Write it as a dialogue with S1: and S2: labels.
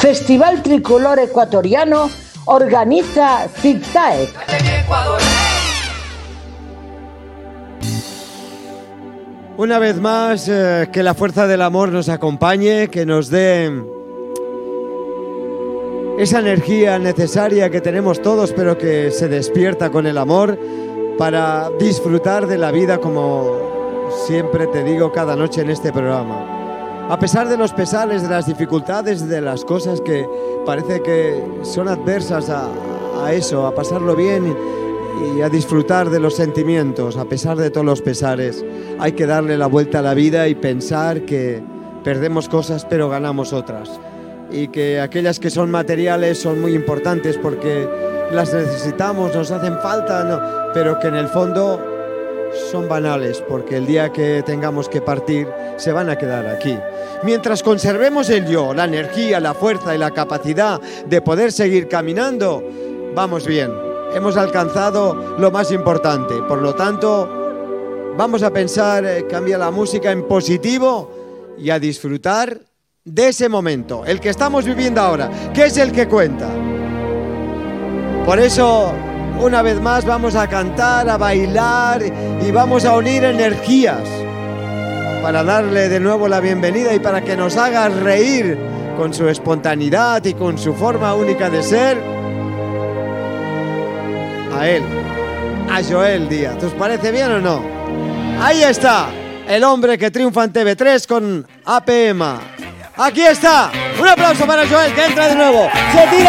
S1: Festival Tricolor Ecuatoriano organiza CICTAEC.
S2: Una vez más, que la fuerza del amor nos acompañe, que nos dé esa energía necesaria que tenemos todos, pero que se despierta con el amor para disfrutar de la vida, como siempre te digo cada noche en este programa. A pesar de los pesares, de las dificultades, de las cosas que parece que son adversas a eso, a pasarlo bien y a disfrutar de los sentimientos, a pesar de todos los pesares, hay que darle la vuelta a la vida y pensar que perdemos cosas pero ganamos otras. Y que aquellas que son materiales son muy importantes porque las necesitamos, nos hacen falta, ¿no? Pero que en el fondo son banales, porque el día que tengamos que partir se van a quedar aquí. Mientras conservemos el yo, la energía, la fuerza y la capacidad de poder seguir caminando, vamos bien, hemos alcanzado lo más importante. Por lo tanto, vamos a pensar, cambia la música en positivo y a disfrutar de ese momento, el que estamos viviendo ahora, que es el que cuenta. Por eso, una vez más vamos a cantar, a bailar y vamos a unir energías para darle de nuevo la bienvenida y para que nos haga reír con su espontaneidad y con su forma única de ser a él, a Joel Díaz. ¿Os parece bien o no? Ahí está, el hombre que triunfa en TV3 con APM. Aquí está, un aplauso para Joel, que entra de nuevo, se tira.